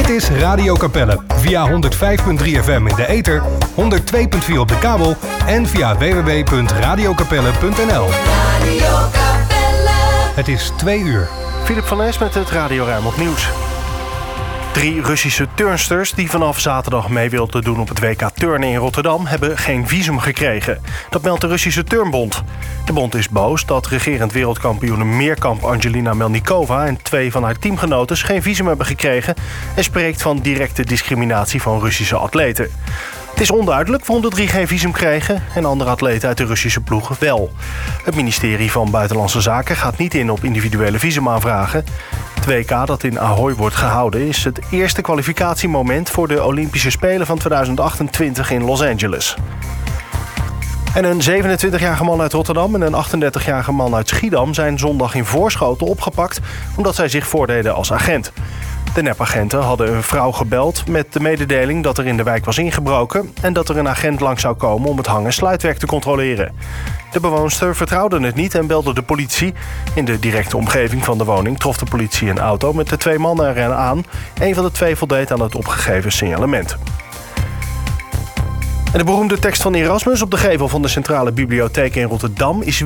Dit is Radio Capelle. Via 105.3 FM in de ether, 102.4 op de kabel en via www.radiokapelle.nl. Radio Capelle. Het is 2 uur. Philip van Es met het Radio Rijnmond Nieuws. 3 Russische turnsters die vanaf zaterdag mee wilden doen op het WK Turnen in Rotterdam hebben geen visum gekregen. Dat meldt de Russische Turnbond. De bond is boos dat regerend wereldkampioene meerkamp Angelina Melnikova en 2 van haar teamgenoten geen visum hebben gekregen en spreekt van directe discriminatie van Russische atleten. Het is onduidelijk waarom de 3 geen visum kregen en andere atleten uit de Russische ploeg wel. Het ministerie van Buitenlandse Zaken gaat niet in op individuele visumaanvragen. Het WK dat in Ahoy wordt gehouden is het eerste kwalificatiemoment voor de Olympische Spelen van 2028 in Los Angeles. En een 27-jarige man uit Rotterdam en een 38-jarige man uit Schiedam zijn zondag in Voorschoten opgepakt omdat zij zich voordeden als agent. De nepagenten hadden een vrouw gebeld met de mededeling dat er in de wijk was ingebroken en dat er een agent langs zou komen om het hang- en sluitwerk te controleren. De bewoonster vertrouwde het niet en belde de politie. In de directe omgeving van de woning trof de politie een auto met de 2 mannen erin aan. Een van de 2 voldeed aan het opgegeven signalement. En de beroemde tekst van Erasmus op de gevel van de Centrale Bibliotheek in Rotterdam is